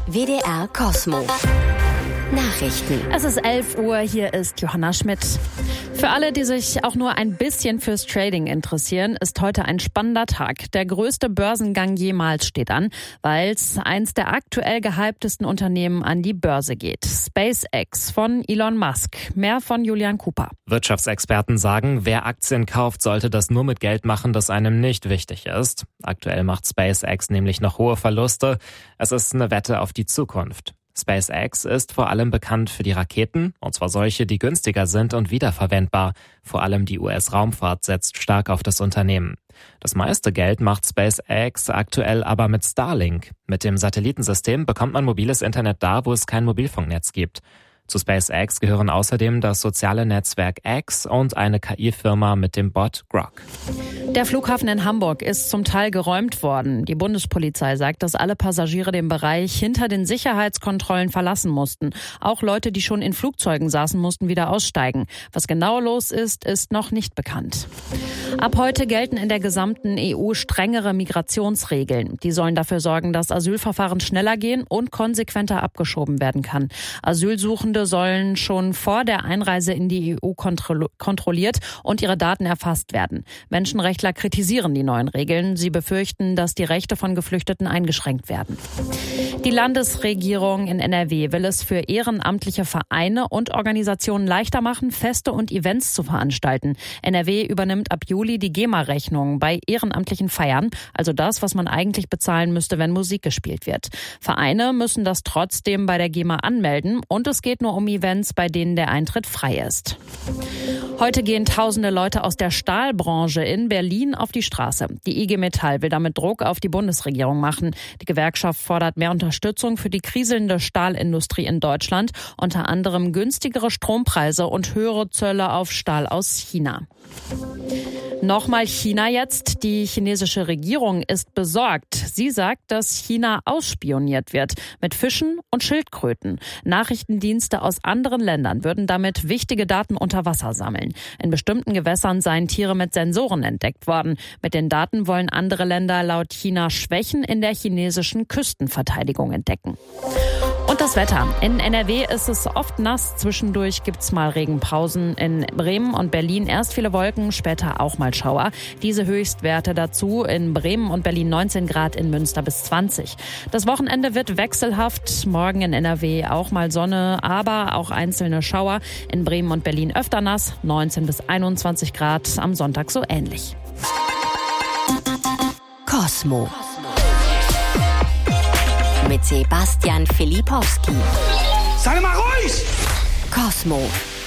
WDR Cosmo. Nachrichten. Es ist 11 Uhr, hier ist Johanna Schmidt. Für alle, die sich auch nur ein bisschen fürs Trading interessieren, ist heute ein spannender Tag. Der größte Börsengang jemals steht an, weil es eins der aktuell gehyptesten Unternehmen an die Börse geht. SpaceX von Elon Musk. Mehr von Julian Cooper. Wirtschaftsexperten sagen, wer Aktien kauft, sollte das nur mit Geld machen, das einem nicht wichtig ist. Aktuell macht SpaceX nämlich noch hohe Verluste. Es ist eine Wette auf die Zukunft. SpaceX ist vor allem bekannt für die Raketen, und zwar solche, die günstiger sind und wiederverwendbar. Vor allem die US-Raumfahrt setzt stark auf das Unternehmen. Das meiste Geld macht SpaceX aktuell aber mit Starlink. Mit dem Satellitensystem bekommt man mobiles Internet da, wo es kein Mobilfunknetz gibt. Zu SpaceX gehören außerdem das soziale Netzwerk X und eine KI-Firma mit dem Bot Grok. Der Flughafen in Hamburg ist zum Teil geräumt worden. Die Bundespolizei sagt, dass alle Passagiere den Bereich hinter den Sicherheitskontrollen verlassen mussten. Auch Leute, die schon in Flugzeugen saßen, mussten wieder aussteigen. Was genau los ist, ist noch nicht bekannt. Ab heute gelten in der gesamten EU strengere Migrationsregeln. Die sollen dafür sorgen, dass Asylverfahren schneller gehen und konsequenter abgeschoben werden kann. Asylsuchende sollen schon vor der Einreise in die EU kontrolliert und ihre Daten erfasst werden. Menschenrechtler kritisieren die neuen Regeln. Sie befürchten, dass die Rechte von Geflüchteten eingeschränkt werden. Die Landesregierung in NRW will es für ehrenamtliche Vereine und Organisationen leichter machen, Feste und Events zu veranstalten. NRW übernimmt ab Juli die GEMA-Rechnung bei ehrenamtlichen Feiern, also das, was man eigentlich bezahlen müsste, wenn Musik gespielt wird. Vereine müssen das trotzdem bei der GEMA anmelden und es geht nur um Events, bei denen der Eintritt frei ist. Heute gehen tausende Leute aus der Stahlbranche in Berlin auf die Straße. Die IG Metall will damit Druck auf die Bundesregierung machen. Die Gewerkschaft fordert mehr Unterstützung für die kriselnde Stahlindustrie in Deutschland, unter anderem günstigere Strompreise und höhere Zölle auf Stahl aus China. Nochmal China jetzt. Die chinesische Regierung ist besorgt. Sie sagt, dass China ausspioniert wird mit Fischen und Schildkröten. Nachrichtendienste aus anderen Ländern würden damit wichtige Daten unter Wasser sammeln. In bestimmten Gewässern seien Tiere mit Sensoren entdeckt worden. Mit den Daten wollen andere Länder laut China Schwächen in der chinesischen Küstenverteidigung entdecken. Und das Wetter. In NRW ist es oft nass. Zwischendurch gibt's mal Regenpausen. In Bremen und Berlin erst viele Wolken, später auch mal Schauer. Diese Höchstwerte dazu in Bremen und Berlin 19 Grad, in Münster bis 20. Das Wochenende wird wechselhaft. Morgen in NRW auch mal Sonne, aber auch einzelne Schauer. In Bremen und Berlin öfter nass, 19 bis 21 Grad. Am Sonntag so ähnlich. Cosmo. Mit Sebastian Filipowski. Sei mal ruhig! Cosmo.